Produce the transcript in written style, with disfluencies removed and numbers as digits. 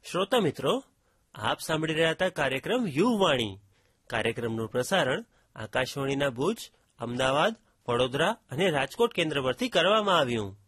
શ્રોતા મિત્રો, આપ સાંભળી રહ્યા હતા કાર્યક્રમ યુવાણી. કાર્યક્રમનું પ્રસારણ આકાશવાણીના ભુજ, અમદાવાદ, વડોદરા અને રાજકોટ કેન્દ્ર પરથી કરવામાં આવ્યું.